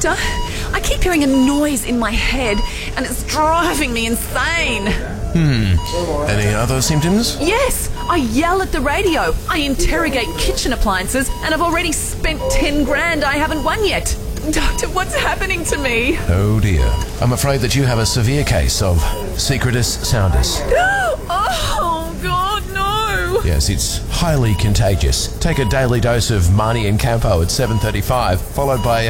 Doctor, I keep hearing a noise in my head and it's driving me insane. Any other symptoms? Yes, I yell at the radio, I interrogate kitchen appliances, and I've already spent 10 grand I haven't won yet. Doctor, what's happening to me? Oh dear. I'm afraid that you have a severe case of secretus soundus. Oh, God, no. Yes, it's highly contagious. Take a daily dose of Marnie and Campo at 7:35, followed by